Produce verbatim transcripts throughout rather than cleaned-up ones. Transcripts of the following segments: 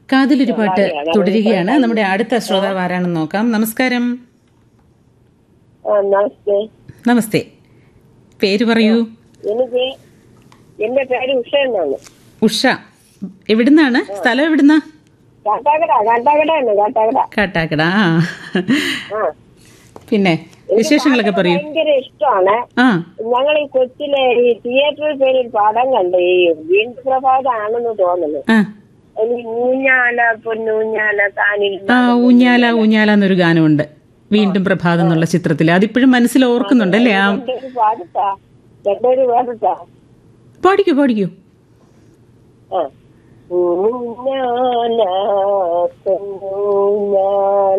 കാതിലൊരു പാട്ട് തുടരുകയാണ്. നമ്മുടെ അടുത്ത ശ്രോതാവ് ആരാണെന്ന് നോക്കാം. നമസ്കാരം. നമസ്തേ. നമസ്തേ, പേര് പറയൂ. എനിക്ക് എന്റെ പേര് ഉഷ എന്നാണ്. ഉഷ, എവിടുന്നാണ്? സ്ഥലം എവിടുന്നാ? കാട്ടാക്കട. കാട്ടാക്കടയാണ്. കാട്ടാക്കട. കാട്ടാക്കട. പിന്നെ വിശേഷങ്ങളൊക്കെ പറയൂ. ഭയങ്കര ഇഷ്ടമാണ്. ഞങ്ങൾ ഈ കൊച്ചിലെ ഈ തിയേറ്ററിൽ പേര് ഒരു പടം കണ്ട്, ഈ വീണ്ടും പ്രഭാതമാണെന്ന് തോന്നുന്നു. ഊഞ്ഞാല പൊന്നൂഞ്ഞാല താനിരുന്ന ആ ഊഞ്ഞാല ഊഞ്ഞാല എന്നൊരു ഗാനമുണ്ട് വീണ്ടും പ്രഭാതം എന്നുള്ള ചിത്രത്തില്. അതിപ്പോഴും മനസ്സിൽ ഓർക്കുന്നുണ്ടല്ലേ? ആ പാടത്താ രണ്ടൊരു പാടത്താ പാടിക്കൂ പാടിക്കൂ. ഊഞ്ഞാല പൊന്നൂഞ്ഞാല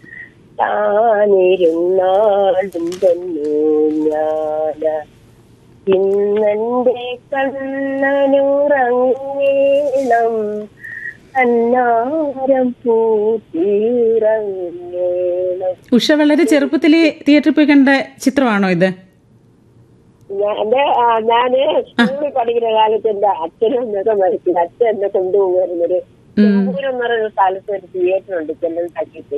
താനിരുന്നാലും പൊന്നൂഞ്ഞാല ഇന്നെന്റെ കണ്ണനുറങ്ങേണം അന്നാരം പൂത്തിറങ്ങേണം. ഉഷ വളരെ ചെറുപ്പത്തില് തിയേറ്ററിൽ പോയി കണ്ട ചിത്രമാണോ ഇത്? എന്റെ ഞാന് സ്കൂളിൽ പഠിക്കുന്ന കാലത്ത് എന്റെ അച്ഛനും എന്നൊക്കെ മരിച്ചത്. അച്ഛൻ എന്നെ കൊണ്ടുപോകുന്നൊരു പൂരം എന്ന് പറയുന്ന സ്ഥലത്ത് ഒരു തിയേറ്റർ ഉണ്ട് ചെല്ലണ്ടാക്കിയിട്ട്.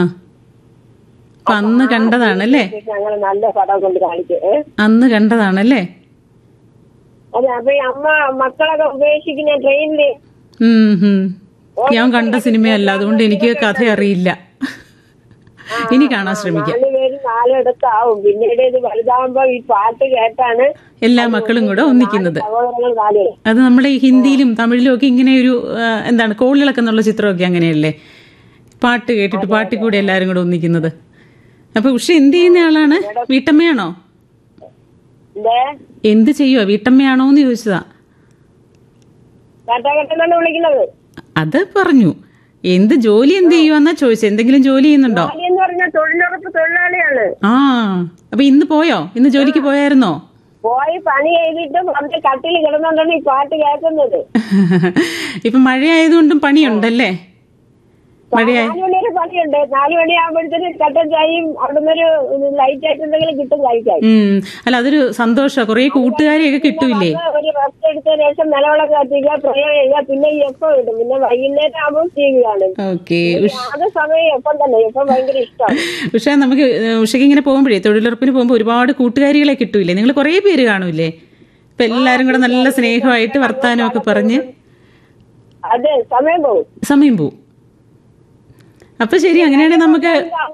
അന്ന് കണ്ടതാണല്ലേ? ഞങ്ങള് നല്ല പടം കൊണ്ട് കാണിച്ചേ. അന്ന് കണ്ടതാണല്ലേ? അതെ. അപ്പൊ അമ്മ മക്കളൊക്കെ ഉപേക്ഷിക്കുന്ന ട്രെയിനില്. ഞാൻ കണ്ട സിനിമയല്ല, അതുകൊണ്ട് എനിക്ക് കഥ അറിയില്ല. ഇനി കാണാൻ ശ്രമിക്കാം. നാലുപേര് നാലിടത്താവും. പിന്നീട് ഇത് വലുതാവുമ്പോ ഈ പാട്ട് കേട്ടാണ് എല്ലാ മക്കളും കൂടെ ഒന്നിക്കുന്നത്. അത് നമ്മുടെ ഈ ഹിന്ദിയിലും തമിഴിലും ഒക്കെ ഇങ്ങനെ ഒരു എന്താണ് കോളിളക്കം എന്നുള്ള ചിത്രമൊക്കെ അങ്ങനെയല്ലേ? പാട്ട് കേട്ടിട്ട് പാട്ടിൽ കൂടെ എല്ലാരും കൂടെ ഒന്നിക്കുന്നത്. അപ്പൊ ഉഷ എന്ത് ചെയ്യുന്ന ആളാണ്? വീട്ടമ്മയാണോ? എന്ത് ചെയ്യുവോ? വീട്ടമ്മയാണോന്ന് ചോദിച്ചതാ. വിളിക്കുന്നത് അത് പറഞ്ഞു. എന്ത് ജോലി എന്ത് ചെയ്യുവാന്നാ ചോദിച്ചത്? എന്തെങ്കിലും ജോലി ചെയ്യുന്നുണ്ടോ? തൊഴിലുറപ്പ് തൊഴിലാളിയാണ്. ആ, അപ്പൊ ഇന്ന് പോയോ? ഇന്ന് ജോലിക്ക് പോയായിരുന്നോ? പോയി പണി ചെയ്തിട്ടും അവന്റെ കട്ടിൽ കിടന്നുകൊണ്ടാണ് ഈ പാട്ട് കേൾക്കുന്നത്. ഇപ്പൊ മഴയായതുകൊണ്ടും പണിയുണ്ടല്ലേ? മഴയായി നാലു മണിയൊരു പണിയുണ്ട്. നാലു മണിയാകുമ്പോഴത്തേന് കട്ടൻ ചായയും അവിടുന്നൊരു ലൈറ്റ് ആയിട്ട് എന്തെങ്കിലും കിട്ടും കഴിക്കാൻ. അല്ല, അതൊരു സന്തോഷമാണ്. കുറെ കൂട്ടുകാരെയൊക്കെ കിട്ടൂലേ? ഒരു റെസ്റ്റ് എടുത്തതിന് ശേഷം നിലവിളക്ക് കത്തിക്കുക, പ്രയോഗം ചെയ്യുക, പിന്നെ ഈ എപ്പം കിട്ടും. പിന്നെ വൈകുന്നേരം ആകുമ്പോൾ ടി വി കാണും. അത് സമയം എപ്പം തന്നെ എപ്പം ഭയങ്കര ഇഷ്ടമാണ്. ഉഷ, നമുക്ക് ഉഷയ്ക്ക് ഇങ്ങനെ പോകുമ്പോഴേ തൊഴിലുറപ്പിന് പോകുമ്പോൾ ഒരുപാട് കൂട്ടുകാരികളെ കിട്ടൂലേ? നിങ്ങൾ കുറെ പേര് കാണൂലേ? ഇപ്പൊ എല്ലാരും കൂടെ നല്ല സ്നേഹമായിട്ട് വർത്താനം ഒക്കെ പറഞ്ഞ് അതെ സമയം പോകും. സമയം പോവും. അപ്പൊ ശരി, അങ്ങനെയാണെങ്കിൽ നമുക്ക്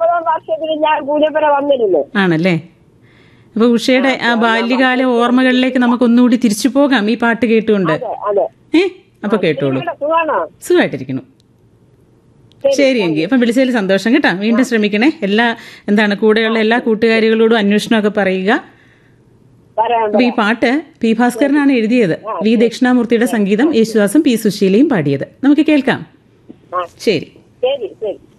ആണല്ലേ? അപ്പൊ ഉഷയുടെ ആ ബാല്യകാല ഓർമ്മകളിലേക്ക് നമുക്ക് ഒന്നുകൂടി തിരിച്ചു പോകാം ഈ പാട്ട് കേട്ടുകൊണ്ട്. ഏ അപ്പൊ കേട്ടോളൂ. സുഖമായിട്ടിരിക്കുന്നു. ശരി എങ്കിൽ അപ്പൊ വിളിച്ചതിൽ സന്തോഷം കേട്ടാ. വീണ്ടും ശ്രമിക്കണേ. എല്ലാ എന്താണ് കൂടെയുള്ള എല്ലാ കൂട്ടുകാരികളോടും അന്വേഷണമൊക്കെ പറയുക. അപ്പൊ ഈ പാട്ട് പി ഭാസ്കരനാണ് എഴുതിയത്. വി ദക്ഷിണാമൂർത്തിയുടെ സംഗീതം, യേശുദാസും പി സുശീലയും പാടിയത്. നമുക്ക് കേൾക്കാം. ശരി. ശരി ശരി.